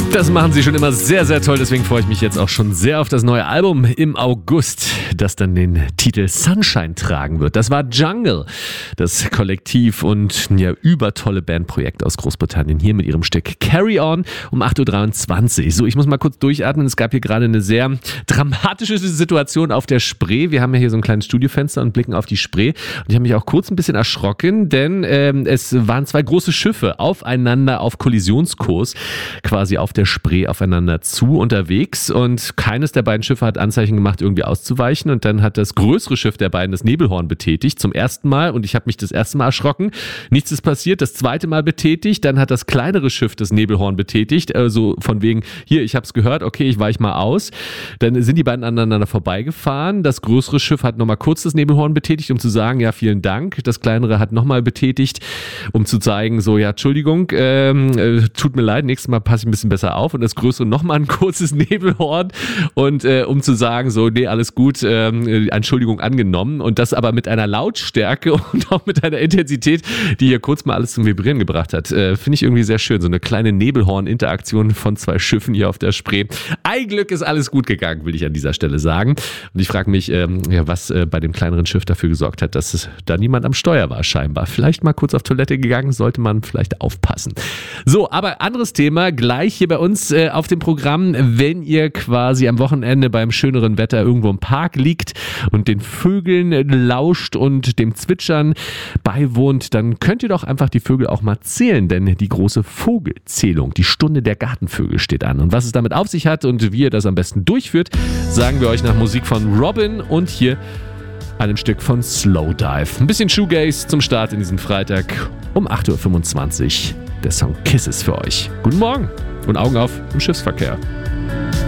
Das machen sie schon immer sehr, sehr toll. Deswegen freue ich mich jetzt auch schon sehr auf das neue Album im August, das dann den Titel Sunshine tragen wird. Das war Jungle, das Kollektiv und ja, übertolle Bandprojekt aus Großbritannien, hier mit ihrem Stück Carry On um 8.23 Uhr. So, ich muss mal kurz durchatmen. Es gab hier gerade eine sehr dramatische Situation auf der Spree. Wir haben ja hier so ein kleines Studiofenster und blicken auf die Spree. Und ich habe mich auch kurz ein bisschen erschrocken, denn es waren zwei große Schiffe aufeinander auf Kollisionskurs, quasi auf der Spree aufeinander zu unterwegs, und keines der beiden Schiffe hat Anzeichen gemacht, irgendwie auszuweichen, und dann hat das größere Schiff der beiden das Nebelhorn betätigt, zum ersten Mal, und ich habe mich das erste Mal erschrocken. Nichts ist passiert, das zweite Mal betätigt, dann hat das kleinere Schiff das Nebelhorn betätigt, also von wegen, hier, ich habe es gehört, okay, ich weiche mal aus. Dann sind die beiden aneinander vorbeigefahren, das größere Schiff hat nochmal kurz das Nebelhorn betätigt, um zu sagen, ja, vielen Dank, das kleinere hat nochmal betätigt, um zu zeigen, so, ja, Entschuldigung, tut mir leid, nächstes Mal passe ich ein bisschen besser auf, und das größere nochmal ein kurzes Nebelhorn, und um zu sagen, so, nee, alles gut, Entschuldigung angenommen, und das aber mit einer Lautstärke und auch mit einer Intensität, die hier kurz mal alles zum Vibrieren gebracht hat. Finde ich irgendwie sehr schön, so eine kleine Nebelhorn-Interaktion von zwei Schiffen hier auf der Spree. Ein Glück ist alles gut gegangen, will ich an dieser Stelle sagen. Und ich frage mich, was bei dem kleineren Schiff dafür gesorgt hat, dass da niemand am Steuer war scheinbar. Vielleicht mal kurz auf Toilette gegangen, sollte man vielleicht aufpassen. So, aber anderes Thema, gleich hier bei uns auf dem Programm, wenn ihr quasi am Wochenende beim schöneren Wetter irgendwo im Park liegt und den Vögeln lauscht und dem Zwitschern beiwohnt, dann könnt ihr doch einfach die Vögel auch mal zählen, denn die große Vogelzählung, die Stunde der Gartenvögel steht an. Und was es damit auf sich hat und wie ihr das am besten durchführt, sagen wir euch nach Musik von Robin und hier einem Stück von Slowdive. Ein bisschen Shoegaze zum Start in diesen Freitag um 8.25 Uhr. Der Song Kisses für euch. Guten Morgen und Augen auf im Schiffsverkehr.